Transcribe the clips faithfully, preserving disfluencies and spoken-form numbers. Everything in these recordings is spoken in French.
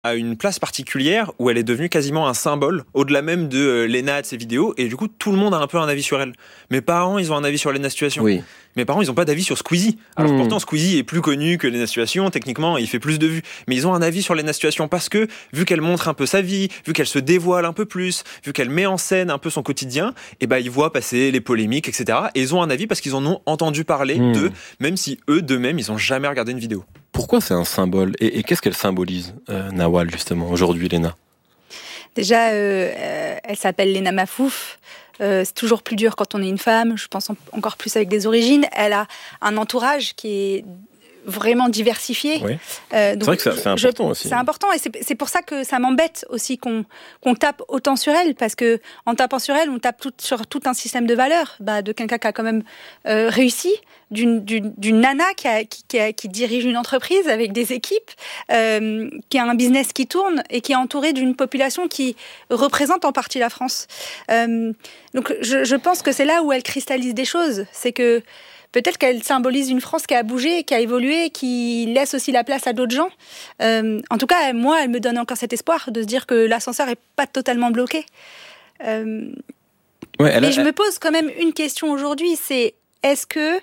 a une place particulière où elle est devenue quasiment un symbole, au-delà même de euh, Léna, de ses vidéos, et du coup tout le monde a un peu un avis sur elle. Mes parents, ils ont un avis sur Léna Situation. Oui. Mes parents, ils n'ont pas d'avis sur Squeezie. Alors mmh. pourtant, Squeezie est plus connu que Léna Situation, techniquement, il fait plus de vues. Mais ils ont un avis sur Léna Situation parce que, vu qu'elle montre un peu sa vie, vu qu'elle se dévoile un peu plus, vu qu'elle met en scène un peu son quotidien, et ben ils voient passer les polémiques, et cetera. Et ils ont un avis parce qu'ils en ont entendu parler mmh. d'eux, même si eux, d'eux-mêmes, ils n'ont jamais regardé une vidéo. Pourquoi c'est un symbole et, et qu'est-ce qu'elle symbolise, euh, Nawal, justement, aujourd'hui, Léna ? Déjà, euh, euh, elle s'appelle Léna Mafouf. Euh, c'est toujours plus dur quand on est une femme, je pense en, encore plus avec des origines. Elle a un entourage qui est vraiment diversifié. Oui. Euh, donc, c'est vrai que c'est, c'est important je, aussi. C'est important et c'est, c'est pour ça que ça m'embête aussi qu'on, qu'on tape autant sur elle, parce que en tapant sur elle, on tape tout, sur tout un système de valeurs, bah, de quelqu'un qui a quand même euh, réussi, d'une, d'une, d'une nana qui, a, qui, qui, a, qui dirige une entreprise avec des équipes, euh, qui a un business qui tourne et qui est entourée d'une population qui représente en partie la France. Euh, donc je, je pense que c'est là où elle cristallise des choses, c'est que peut-être qu'elle symbolise une France qui a bougé, qui a évolué, qui laisse aussi la place à d'autres gens. Euh, en tout cas, moi, elle me donne encore cet espoir de se dire que l'ascenseur n'est pas totalement bloqué. Euh, ouais, mais a... je me pose quand même une question aujourd'hui, c'est est-ce que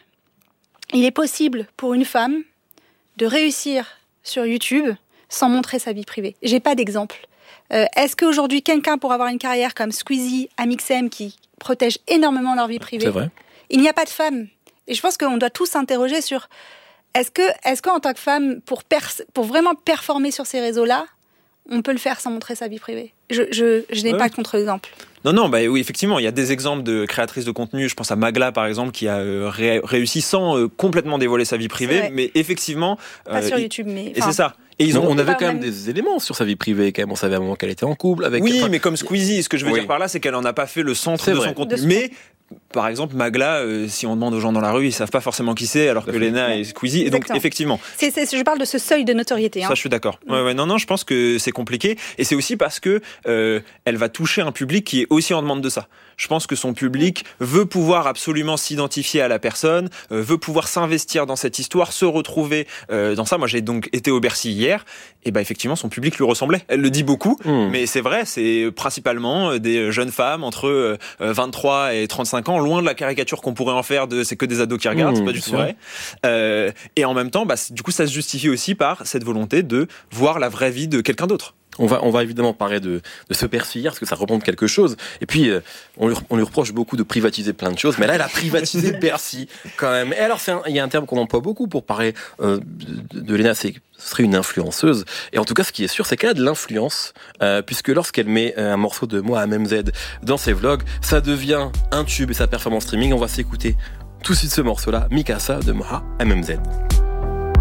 il est possible pour une femme de réussir sur YouTube sans montrer sa vie privée ? J'ai pas d'exemple. Euh, est-ce qu'aujourd'hui, quelqu'un pour avoir une carrière comme Squeezie, Amixem, qui protègent énormément leur vie privée, c'est vrai. Il n'y a pas de femme. Et je pense qu'on doit tous s'interroger sur est-ce que, est-ce qu'en tant que femme, pour, pers- pour vraiment performer sur ces réseaux-là, on peut le faire sans montrer sa vie privée ? Je, je, je n'ai ouais. pas de contre-exemple. Non, non, bah oui, effectivement, il y a des exemples de créatrices de contenu. Je pense à Magla, par exemple, qui a euh, ré- réussi sans euh, complètement dévoiler sa vie privée, mais effectivement. Pas euh, sur YouTube, mais. Et c'est ça. Et ils ont, on avait quand même, même des éléments sur sa vie privée, quand même. On savait à un moment qu'elle était en couple avec. Oui, enfin, mais comme Squeezie, ce que je veux oui. dire par là, c'est qu'elle en a pas fait le centre c'est de vrai. son contenu. De mais. Par exemple, Magla, euh, si on demande aux gens dans la rue, ils savent pas forcément qui c'est, alors que Léna et Squeezie. Et donc, effectivement. C'est, c'est, je parle de ce seuil de notoriété. Hein. Ça, je suis d'accord. Ouais, ouais, non, non, je pense que c'est compliqué. Et c'est aussi parce que euh, elle va toucher un public qui est aussi en demande de ça. Je pense que son public veut pouvoir absolument s'identifier à la personne, euh, veut pouvoir s'investir dans cette histoire, se retrouver euh, dans ça. Moi, j'ai donc été au Bercy hier, et bah effectivement, son public lui ressemblait. Elle le dit beaucoup, mmh. mais c'est vrai, c'est principalement des jeunes femmes entre euh, vingt-trois et trente-cinq ans, loin de la caricature qu'on pourrait en faire de c'est que des ados qui regardent, mmh, c'est pas du tout vrai. Euh, et en même temps, bah, du coup, ça se justifie aussi par cette volonté de voir la vraie vie de quelqu'un d'autre. On va, on va évidemment parler de, de ce Bercy hier, parce que ça représente quelque chose. Et puis, euh, on, lui, on lui reproche beaucoup de privatiser plein de choses, mais là, elle a privatisé Bercy, quand même. Et alors, c'est un, il y a un terme qu'on emploie beaucoup pour parler euh, de, de Léna, c'est ce serait une influenceuse. Et en tout cas, ce qui est sûr, c'est qu'elle a de l'influence, euh, puisque lorsqu'elle met un morceau de Moi M M Z dans ses vlogs, ça devient un tube et sa performance streaming. On va s'écouter tout de suite ce morceau-là, Mikasa de Moi M M Z.